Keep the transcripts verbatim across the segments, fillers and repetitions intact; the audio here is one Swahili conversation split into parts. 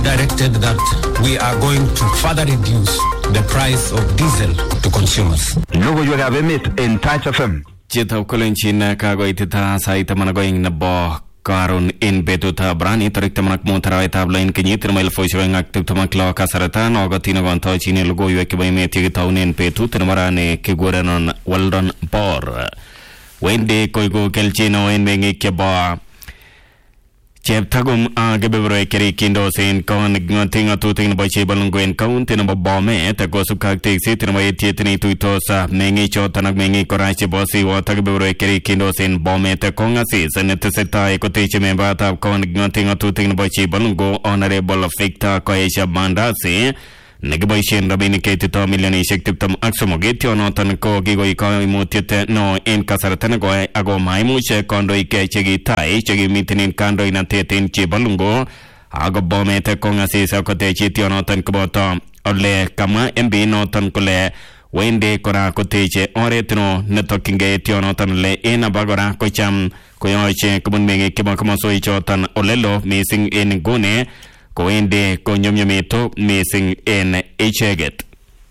directed that we are going to further reduce the price of diesel to consumers. Logoywek ab emet en Touch F M. Chito kolenjin kagoitita saita managoing nabo Karun in betuta brani tarik tamanak montara tablain kenyit termail foisweng aktif tamak law kasaratan ogatina gonto chini logoywek kibai meti taunen betu termarane kigurenon waldon bor. Wende koigo kelchino en mengi keba Cheptagum a gebebro keri kindo sen kon ngotinga tuting ba chebalungwen kaunti no bome ta go subkakte sitin ma yetini tuitosa mengi chotanak mengi korachi bosi wa ta gebebro keri kindo sen bome ta konga si senete seta ekoteche memba ta kon ngotinga tuting ba chebalungo honorable Victor Koesha Bandasi Negabaishin Rabini Ketito Million Shektum Axomogeti on Otan Ko Gigo Mutite no in Casartanago Ago Maimuche Kondo Ike Chegi Tai Chegi Mitin Kando in Atetin Chibalungo Ago Bomete Kongasi Sakote Chiti on Otan Kuboto Ole Kama M B Notan Kule Wende Kora Koteche Oretino Netokinge Tionotan Le Ena Bagora Kocham Koyoche Kumunme Kibakomoso Ichotan Olelo missing in Gune Koende konyomyometo missing in Echeget.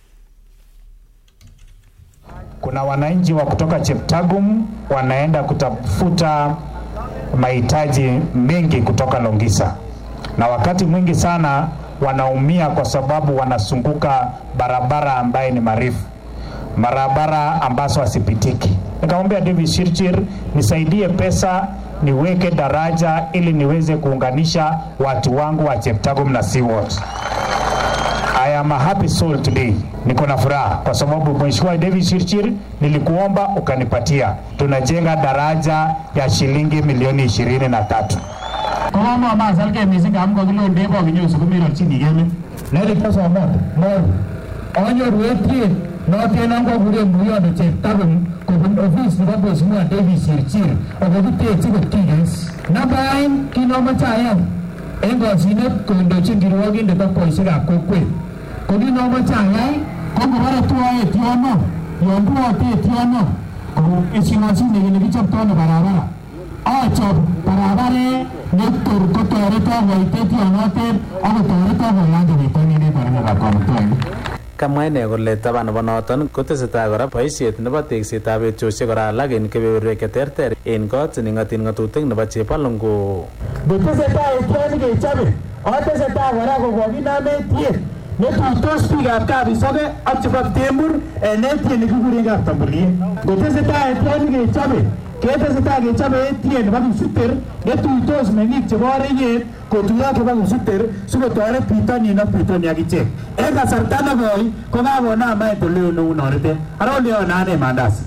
Kuna wananchi wa kutoka Cheptagum wanaenda kutafuta mahitaji mengi kutoka Longisa, na wakati mwingi sana wanaumia kwa sababu wanasunguka barabara ambaye ni marefu, barabara ambazo hasipitiki. Nikamwambia David Shirchir nisaidie pesa niweke daraja ili niweze kuunganisha watu wangu wa Cheptagum na Seaward. I am a happy soul today. Niko na furaha kwa sababu Mheshimiwa David Shirchir nilikuomba ukanipatia. Tunajenga daraja ya shilingi milioni ishirini na tatu. Kama mama salke misinga amko kilo ndebo kinyo sukumiro chini geme. Nele pesa amount. No. Onyo rueti no tena ngo gure muyo de Cheptagum kubun office ni babo Mheshimiwa David Shirchir. Ogote chiko kids. Namba nine kino machaya. Engo sinet kondo chingirwogi ndeta poisika kokwe. Kodi no machaya kongo bara tuwa etiono. Yonduwa te etiono. Ko esinasi ne ne bichaptono barabara. Acho barabara Nektor kotoreta waiteti anote ako toreta hoyande bitoni ne barabara kakontoen. Kamwa ine kole taban nebo noton kotesetai kora boisiet nebo teksetab betusiek kora alak en kebeberwek cheterter en kot ningatin ngatutik nebo Chepalungu. Tesetai etioni kechobe, otesetai kora kokokiname tiet netuitos biikab Kabisoke ak chebo Tembur en etiet nekikuren Kaptamburie. Kotesetai etioni kechobe ketesetai kechobe etiet nebo Kipsuter netuitos meng'ik chebo Oreiyet kotuiyo ak chebo Kipsuter sikotoret bitonin ak bitoni akichek. En kasarta nekoi kokakonam maendeleo neu nonitet. Ara oleon ane Mandasi.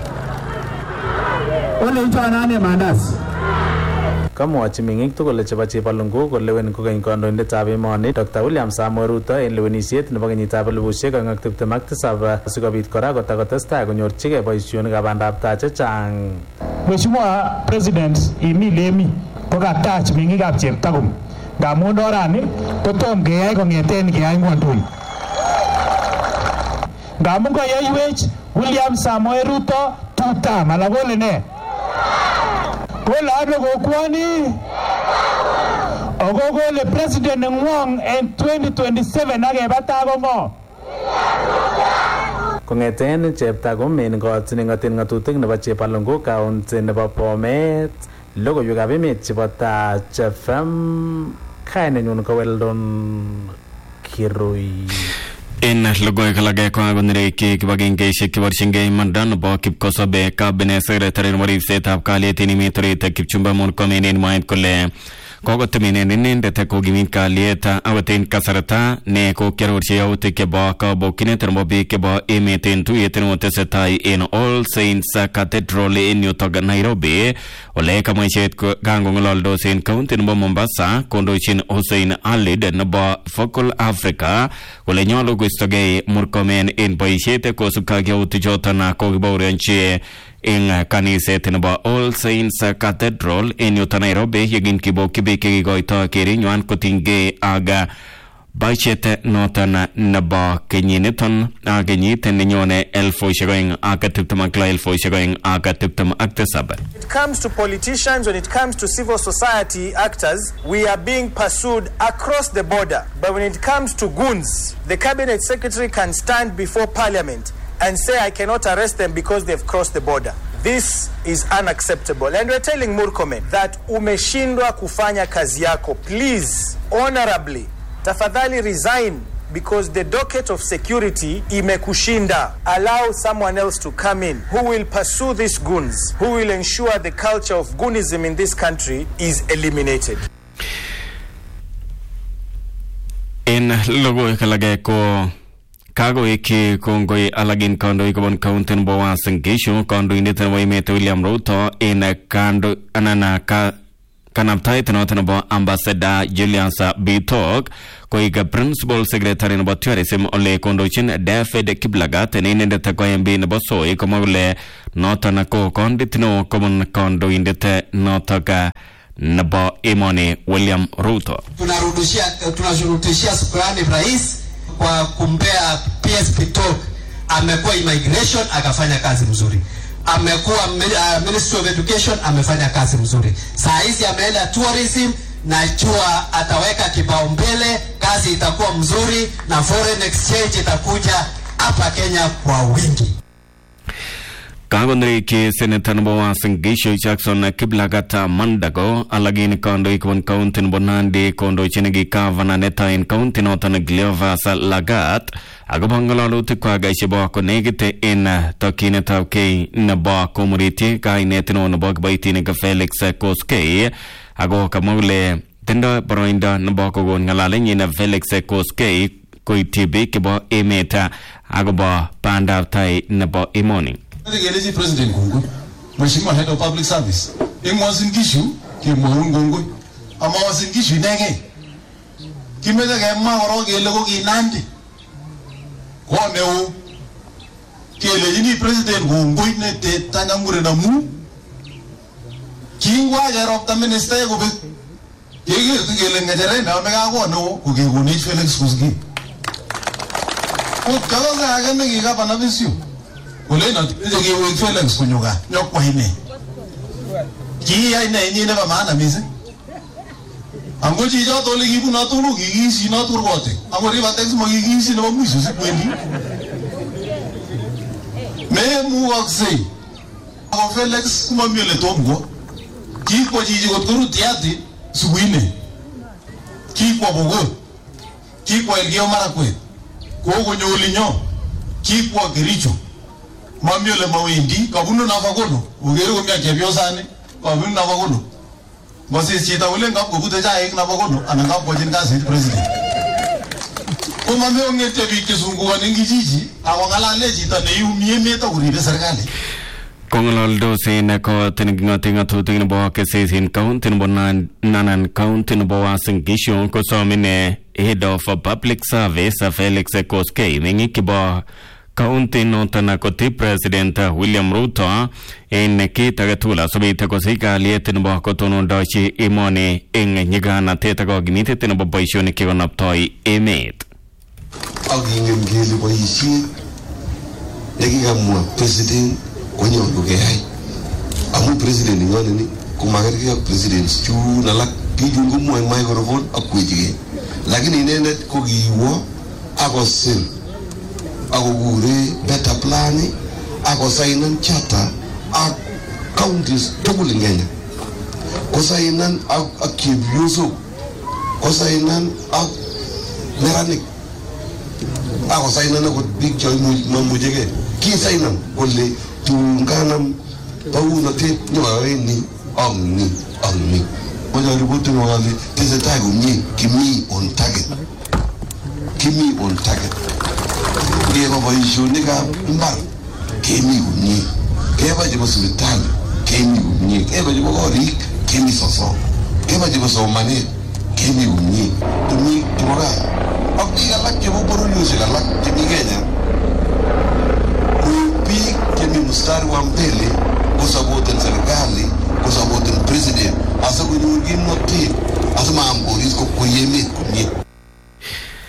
Olenchon ane Mandasi. Kamwachi meng'ik tugul chebo Chepalungu kolewen kokeny kandoindetab emoni Doctor William Samoei Ruto en lewenisiet nebo kenyitab elipusiek oeng ak tiptem ak tisab sikobit kora kotakotestai konyorchigei boisionikab bandab tai chechang. Mheshimiwa President Imi Lemi kokatach meng'ikab Cheptagum ngamun orani kotom keyai kong'eten keyai ng'wonduni. Ngamun koyoiwech William Samoei Ruto two-term ala kole ne? Kole ane kokwoni Ogo kole President ng'wong en twenty twenty-seven akebata ko ng'o? Kong'eten Cheptagum en kot ningatin ngatutik nebo Chepalungu county nebo Bomet, logoiwekab emet chebo Touch F M, kainenyun ko Weldon Kirui. En logoiwek alak ko agonereki kibagengeisiek kiborchingei manda nebo Kipkosobe Cabinet Secretary nebo ribsetab kalyet en emet orit Kipchumba Murkomen en mwaet kole kokotemenen inendet kokimit kalyet akot en kasarta ne kokiarorchi yautik chebo kabokyinet nebo biik chebo emet en tuyet nekotesetai en All Saints Cathedral en yutok Nairobi, ole kamwa icheket kangong'ololdos en county nebo Mombasa kondochin Hussein Alid nebo Focal Africa kole nyolu koistogei Murkomen en boisiet kosubkei ak yautik choton kokibaorionchi en kaniset nebo All Saints Cathedral en yutok Nairobi yekin kibokyi biik chekikoito kerinywan kotinygei ak budget noton nebo kenyiniton ak kenyit nenyone elfusiek oeng ak tiptem ak lo elfusiek oeng ak tiptem ak tisab. When it comes to politicians, when it comes to civil society actors, we are being pursued across the border. But when it comes to goons, the cabinet secretary can stand before parliament and say, I cannot arrest them because they've crossed the border. This is unacceptable. And we're telling Murkomen that umeshindwa kufanya kazi yako. Please, honorably, tafadhali resign because the docket of security imekushinda. Allow someone else to come in who will pursue these goons, who will ensure the culture of goonism in this country is eliminated. In logo kalage ko kago iki kongoi alagin kondo ikabon kaunten bawa sengisho kondo inditen wa imete William Ruto in kando anana ka kanaptai tenoten bo ambassador Julius Bitok ko iga principal secretary no tourism ole kondo chin David Kiblagat ne nende ta ko yembe ne boso e komole notana ko konditno komon kondo indete notaka nabo imoni William Ruto. Tunarudishia tunashurutishia shukrani rais kwa kumpea P S Bitok. Amekuwa immigration akafanya kazi mzuri. Amekuwa uh, Ministry of Education amefanya kazi mzuri. Saa hizi ameenda tourism, najua ataweka kipaumbele, kazi itakuwa mzuri na foreign exchange itakuja hapa Kenya kwa wingi. Kagondri ki Senator Bawa Sengisho Jackson Kiblagata Mandago alagin kondo ikon county bonandi kondo chinigi kavana neta in county notan Glevas Lagat agabangalo tikwa gaishibo ko negite in tokine tawke na ba komuriti kai netino no bag baitine ka Felix Koskei ago kamule tenda broinda no ba ko ngalale ni na Felix Koskei ko itibi ke ba emeta ago ba panda tai na ba imoni. The President Gungu, Mheshimiwa Head of Public Service. Imwasin gishu ki mohun Gungu. Ama wasin gishu nege. Kimeza ke ma oro ke lego ki nandi. Ko ne u ke le ni President Gungu ne te tanangure na mu. Kingwa ga rob ta minister go be. Yege ke le ngajere na me ga go no ku ke go ni Felix Koski. Ko kalo ga ga me ga bana visio. Ule na tuje we Felix kunyoga nyokwa hine ki ya ina ni na maana mise angoji jo to ligi bu na to lu gi si na to rote angori ba tex mo gi si no mu su se kwendi me mu axe o Felix mo mi le tomgo ki ko ji go turu tiati suwine ki ko bogo ki ko el gio mara kwe ko go nyoli nyo ki ko gericho Mamio le mawindi kabunu na fagono ugere ko mya kebyo sane kabunu na fagono bosi chita ule ngap ko kuteja ek na fagono ananga pojin ka sit president ko mamio ngete bi kisungu waningi jiji awangala le chita ne yumie meta kuribe serikali Kongoldo sina ko tinga tinga tu tinga bo ke sesin county no nan nanan county no bo asengisho ko somine head of public service Felix Koskei mengi kibo County notana koti President William Ruto in kita gatula sobita ko sika lietin bo ko tono dachi imoni ing nyigana teta ko ginite teno bo boishoni ki gonap toy emet agingem gele boishi egiga mo president konyo duge hai amu president ngone ni kumagar ki president chu na lak ki jungu mo microphone akujige lakini nene ko giwo agosin ako gure better planning ako sainan chata ak counties tugul ngenya ko sainan ak akibyuso ko sainan ak meranik ako sainan ko big joy mo mujege ki sainan kolle tunganam pauna te nyoare ni omni omni mo ja ribotu no wali tese tagu ni kimi on target kimi on target Keba boishoni ka mbar kemi unyi keba jibo hospital kemi unyi keba jibo gori kemi soso keba jibo somane kemi unyi tumi timoga akti galak jibo boru yusi galak kemi Kenya kupi kemi mustari wa mbele kusaboten serikali kusaboten president asa kunyugi moti asa maamboris ko kuyeme kunyi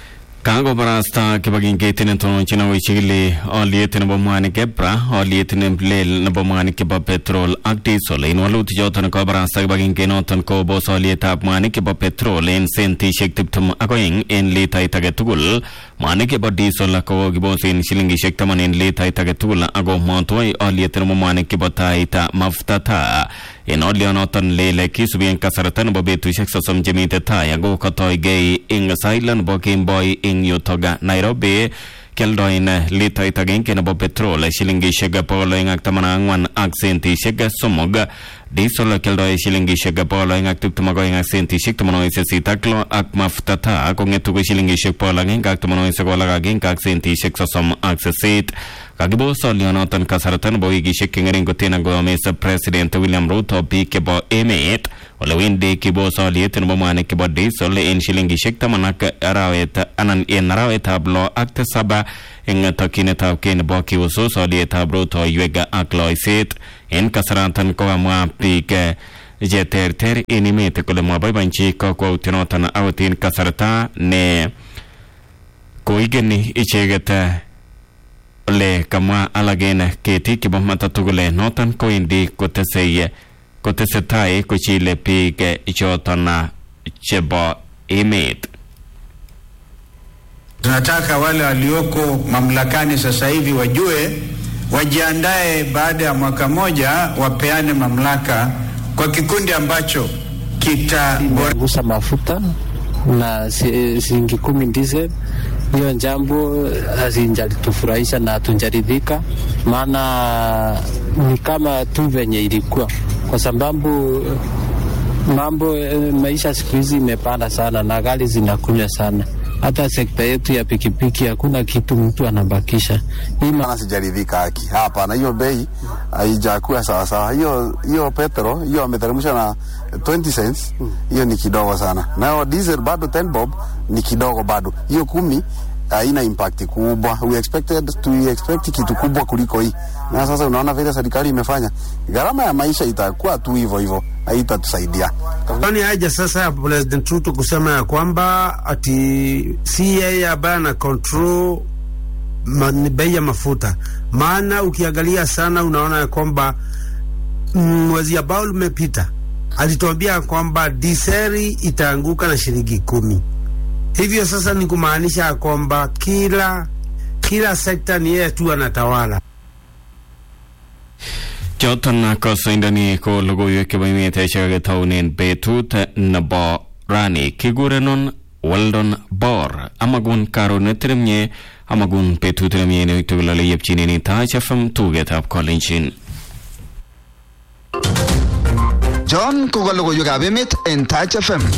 Kago barasta kibagingeti nitono china wichigili aliyet nebo mwanik ebra aliyet nemlel nebo mwanik kiba petrol ak diesel in waluti joton ko barasta kibagingeti noton ko bos aliyetab mwanik kiba petrol en sentishek tiptem akoing en litait age tugul mwanik kiba diesel ko kibos en shilingishek taman en litait age tugul ako motoi aliyet nebo mwanik kiba taita maftata en aliyanoton lele kisubien kasaratan nebo betushek sosom jemite tay ako katoi gei ing silent bo kemboi ing Yotoga Nairobi keldoin litait agenge nebo petrol shilingishek polo ing ak taman angwan ak sentishek somog diesel keldoi shilingishek polo ing ak tiptem ak sentishek taman sisit ak lo ak maftata kongetu ko shilingishek polo ing ak taman sisit ak sentishek sosom ak sisit kagibo solionoton kasaratan bo igishek kengering kotena go Mister President William Ruto bike bo emet wala wende kibo soliet nebo mwanik kibo diesel en shilingishek taman ak arawet anan en arawet ablo ak tisaba en takinetab ken bo kiuso solietab Ruto ywega ak loiset en kasaratan ko amwa bike jeterter en emet kole maboibanchi ko kwautinoton awtin kasarta ne koigeni ichegeta le kama alagena keti kiba matatugule notan ko indi koteseye kotesetai ko chile pige ichotana chebo emet. Tunataka wale walioko mamlakani sasa hivi wajue wajiandae baada ya mwaka moja wapeane mamlaka kwa kikundi ambacho kitaboresha mafuta na shilingi kumi diesel. Hiyo jambo hazinjalitufurahisha na hatunjaridhika, maana ni kama tu venye ilikuwa, kwa sababu mambo maisha siku hizi imepanda sana na gari zinakunywa sana. Hata sekta yetu ya pikipiki hakuna kitu mtu anabakisha. Hii maana sijaridhika haki hapa na hiyo bei haijakuwa sawa sawa. Hiyo hiyo petro hiyo ameteremsha na twenty cents, hiyo ni kidogo sana. Na diesel bado ten bob ni kidogo bado. Hiyo kumi haina impact kubwa. We expected to expect kitu kubwa kuliko hii. Na sasa unaona vile serikali imefanya, gharama ya maisha itakuwa tu hivyo hivyo, haitatusaidia. Kwani haja sasa ya President Ruto kusema ya kwamba ati C A abana control bei ya mafuta. Maana ukiangalia sana unaona ya kwamba mwezi ambao umepita alituambia kwamba diseri itaanguka na shilingi kumi. Hivyo sasa ni kumaanisha kwamba kila kila sekta ni yeye tu anatawala. Joton ko indani ko logoyo ke baimete shaga taunen betut nabo rani kigurenon Weldon Bor amagun karon tremye amagun betut tremye ne tugulale yepchini ni Taach F M tugetab Kolinchin. John ko logoyo ga bemet en Taach F M.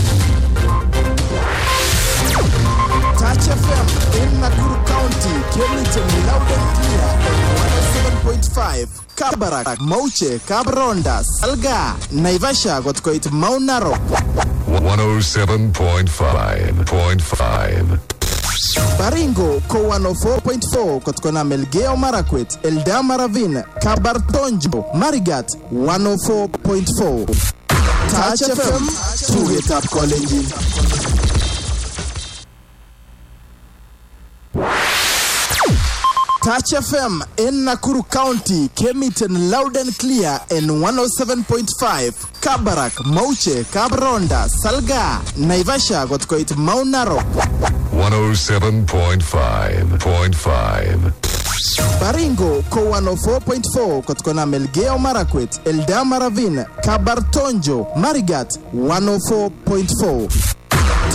Taach F M in Nakuru County, Kericho, loud and clear, one oh seven point five. Kabarak, Mauche, Kabronda, Salga, Naivasha, Gotkoit, Mount Narok. one oh seven point five point five. Baringo, Ko one oh four point four, Kotkona Melgeo Marakwet, Eldama Ravine, Kabartonjo, Marigat, one oh four point four. Taach F M, Tugetap College. Taach F M in Nakuru County, Kemiton loud and clear in one oh seven point five. Kabarak, Mauche, Kabronda, Salga, Naivasha, Gotkoit, Mount Narok. one oh seven point five point five. Baringo, Ko one oh four point four, Kotkona Melgeo Marakwet, Eldama Ravine, Kabartonjo, Marigat, one oh four point four.